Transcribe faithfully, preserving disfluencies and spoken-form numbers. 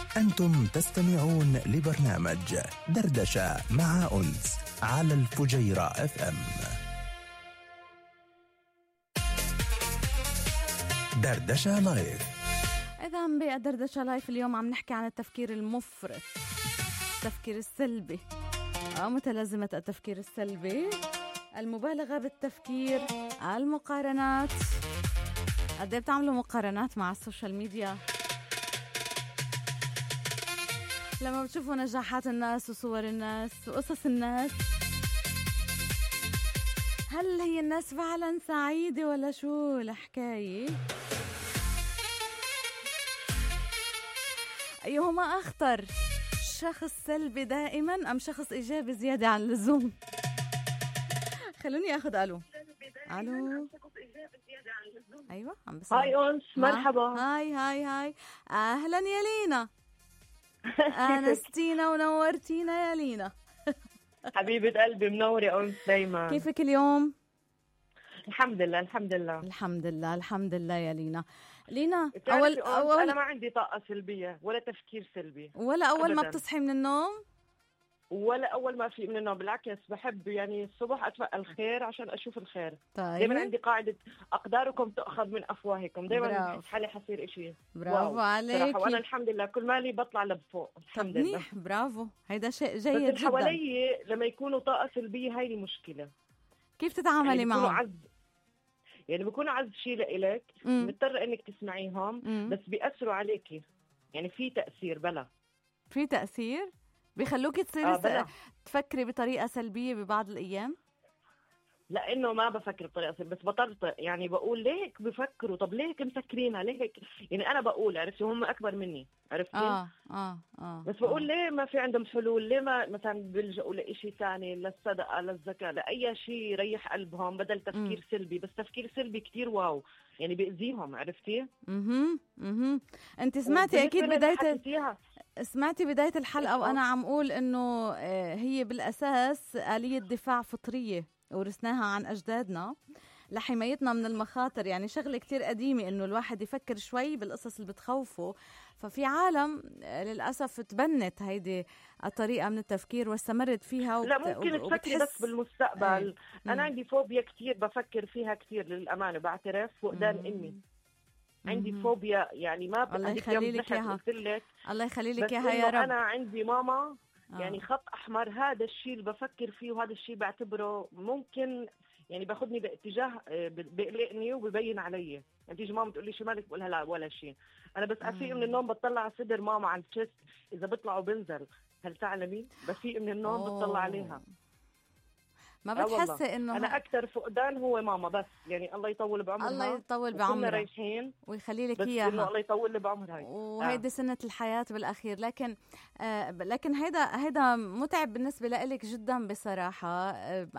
أنتم تستمعون لبرنامج دردشة مع أنس على الفجيرة اف ام. دردشة لايف. إذا بدردشة لايف اليوم عم نحكي عن التفكير المفرط، التفكير السلبي أو متلازمة التفكير السلبي، المبالغة بالتفكير، المقارنات. قد ايه بتعملوا مقارنات مع السوشيال ميديا؟ لما بتشوفوا نجاحات الناس وصور الناس وقصص الناس، هل هي الناس فعلا سعيدة ولا شو الحكاية؟ أيهما أخطر، شخص سلبي دائما أم شخص إيجابي زيادة عن اللزوم؟ خلوني أخذ ألو. ألو. أيوة عم بسمع. هاي أنس، مرحبا. هاي هاي هاي أهلا يا لينا. أنستينا ونورتينا يا لينا. حبيبة قلبي، منورة أنس دايما. كيفك اليوم؟ الحمد لله الحمد لله الحمد لله الحمد لله يا لينا. لينا أول, أول أنا ما عندي طاقة سلبية ولا تفكير سلبي، ولا أول أبداً. ما بتصحي من النوم ولا أول ما في من النوم، بالعكس بحب يعني الصبح أتفقى الخير عشان أشوف الخير. طيب. دايما عندي قاعدة أقداركم تأخذ من أفواهكم، دايما بحس حالي حصير إشي. برافو عليك. وأنا الحمد لله كل مالي بطلع لفوق الحمد لله. برافو، هيدا شيء جيد جدا. بس حوالي لما يكونوا طاقة سلبية هاي المشكلة. كيف تتعاملي يعني معهم؟ عز يعني بكونوا عز شيء لإلك، مضطر إنك تسمعيهم، مم. بس بيأثروا عليكي، يعني في تأثير. بلا في تأثير بيخلوكي تصيري آه تفكري بطريقة سلبية ببعض الأيام؟ لأنه ما بفكر بطريقة سلبية، بس بطرطق، يعني بقول ليك بفكروا، طب ليك مسكرينها ليك، يعني أنا بقول عرفتي هم أكبر مني عرفتي. آه آه آه بس بقول آه. ليه ما في عندهم حلول؟ ليه ما مثلا بيلجأوا لإشي تاني، للصدقة للزكاة لأي شيء يريح قلبهم بدل تفكير م. سلبي. بس تفكير سلبي كتير واو، يعني بيأذيهم عرفتي. اها اها انت سمعتي اكيد بدايه سمعتي بدايه الحلقه وانا عم اقول انه هي بالاساس آلية دفاع فطريه ورثناها عن اجدادنا لحمايتنا من المخاطر. يعني شغله كتير قديمه انه الواحد يفكر شوي بالقصص اللي بتخوفه. ففي عالم للاسف تبنت هيدي الطريقه من التفكير واستمرت فيها. لا ممكن تفكري بس بالمستقبل. ايه. انا عندي فوبيا كتير بفكر فيها كتير للامانه، بعترف فقدان امي. عندي فوبيا يعني ما الله يخلي لك اياها. الله يخلي لك اياها يا رب. انا عندي ماما يعني آه. خط احمر، هذا الشيء اللي بفكر فيه وهذا الشيء بعتبره ممكن يعني باخذني باتجاه بقلقني وببين علي. انت تيجي ماما تقول لي شو مالك، بقولها لا ولا شيء. انا بس افيق من النوم بطلع على صدر ماما على الشست، اذا بيطلعوا بنزل. هل تعلمي بفيق من النوم بطلع عليها. ما بتحسي انه انا اكثر فقدان هو ماما، بس يعني الله يطول بعمرها. الله يطول بعمرها رايحين ويخلي لك اياها. الله يطول لي بعمرها. وهيدي آه. سنة الحياة بالاخير. لكن آه لكن هيدا هيدا متعب بالنسبة لإلك جدا بصراحة. آه